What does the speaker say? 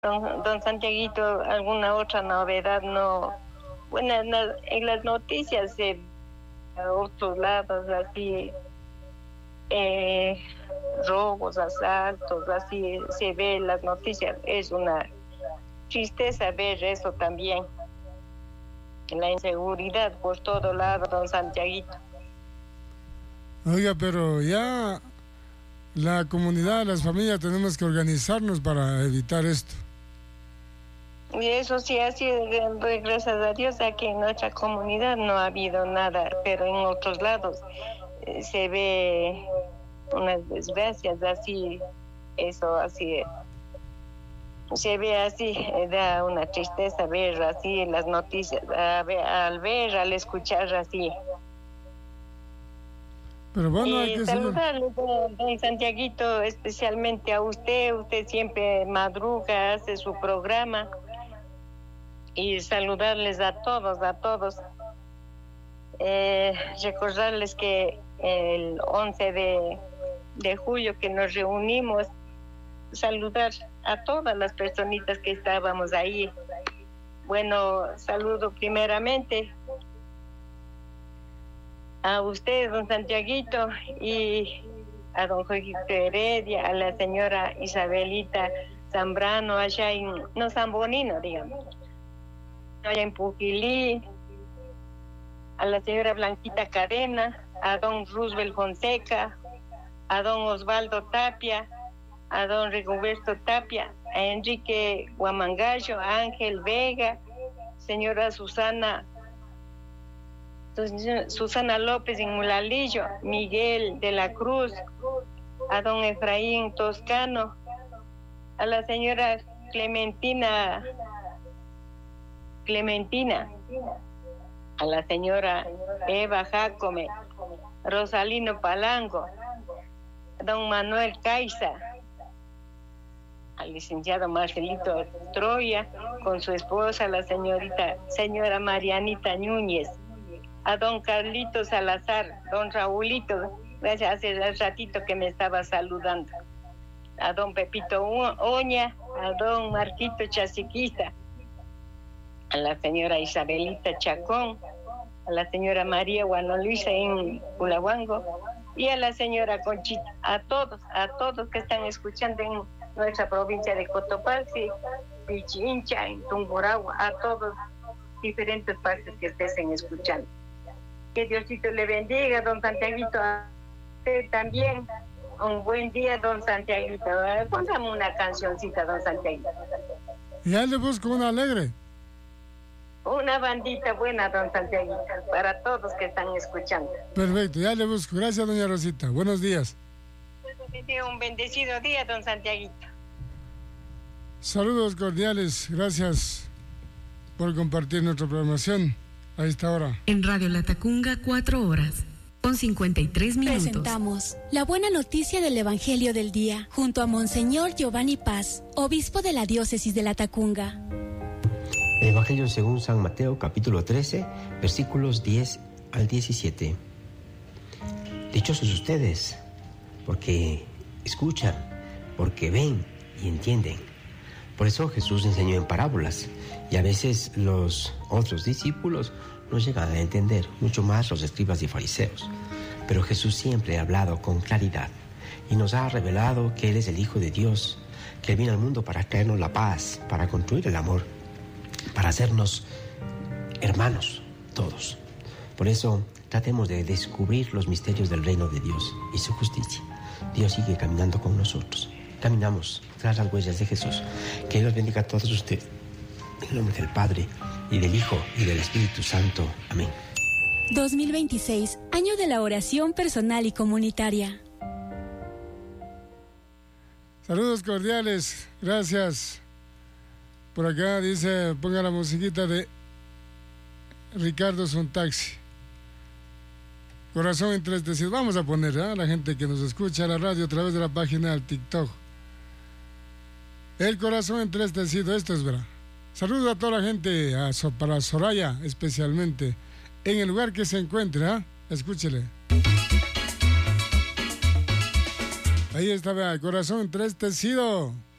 Don Santiaguito, ¿alguna otra novedad? No. Bueno, en las noticias de otros lados, así, robos, asaltos, así se ve en las noticias. Es una tristeza ver eso también. La inseguridad por todo lado, don Santiaguito. Oiga, pero ya la comunidad, las familias tenemos que organizarnos para evitar esto. Y eso sí, así, gracias a Dios, aquí en nuestra comunidad no ha habido nada, pero en otros lados se ve unas desgracias así, eso así, se ve así, da una tristeza ver así las noticias, al escuchar así. Pero bueno, hay que saludarle, don Santiaguito, especialmente a usted siempre madruga, hace su programa, y saludarles a todos. Recordarles que el 11 de julio que nos reunimos, saludar a todas las personitas que estábamos ahí. Bueno, saludo primeramente a usted, don Santiaguito, y a don Jorge Heredia, a la señora Isabelita Zambrano, allá en San Bonino, digamos, allá en Pujilí, a la señora Blanquita Cadena, a don Roosevelt Fonseca, a don Osvaldo Tapia, a don Rigoberto Tapia, a Enrique Guamangallo, a Ángel Vega, señora Susana López en Mulalillo, Miguel de la Cruz, a don Efraín Toscano, a la señora Clementina, a la señora Eva Jacome, Rosalino Palango, a don Manuel Caiza, al licenciado Marcelito Troya, con su esposa, la señora Marianita Núñez, a don Carlito Salazar, don Raulito, gracias, hace el ratito que me estaba saludando, a don Pepito Oña, a don Marquito Chasiquista, a la señora Isabelita Chacón, a la señora María Guanoluisa en Pulahuango y a la señora Conchita, a todos que están escuchando en nuestra provincia de Cotopaxi, Pichincha, en Tungurahua, a todos diferentes partes que estén escuchando. Que Diosito le bendiga, don Santiaguito, a usted también. Un buen día, don Santiaguito. Póngame una cancioncita, don Santiaguito. Ya le busco una alegre. Una bandita buena, don Santiaguito, para todos que están escuchando. Perfecto, ya le busco. Gracias, doña Rosita. Buenos días. Un bendecido día, don Santiaguito. Saludos cordiales. Gracias por compartir nuestra programación a esta hora. En Radio Latacunga, 4 horas, con 53 minutos. Presentamos la buena noticia del Evangelio del Día, junto a Monseñor Giovanni Paz, obispo de la diócesis de Latacunga. El Evangelio según San Mateo, capítulo 13, versículos 10 al 17. Dichosos ustedes, porque escuchan, porque ven y entienden. Por eso Jesús enseñó en parábolas, y a veces los otros discípulos no llegan a entender, mucho más los escribas y fariseos. Pero Jesús siempre ha hablado con claridad y nos ha revelado que Él es el Hijo de Dios, que Él vino al mundo para traernos la paz, para construir el amor, para hacernos hermanos todos. Por eso tratemos de descubrir los misterios del reino de Dios y su justicia. Dios sigue caminando con nosotros. Caminamos tras las huellas de Jesús. Que Dios bendiga a todos ustedes. En el nombre del Padre, y del Hijo, y del Espíritu Santo. Amén. 2026, año de la oración personal y comunitaria. Saludos cordiales. Gracias. Por acá dice, ponga la musiquita de Ricardo Sontaxi. Corazón entristecido. Vamos a poner a la gente que nos escucha a la radio a través de la página del TikTok. El corazón entristecido, esto es verdad. Saludo a toda la gente, para Soraya especialmente, en el lugar que se encuentra. Escúchele. Ahí está, vea, el corazón entristecido.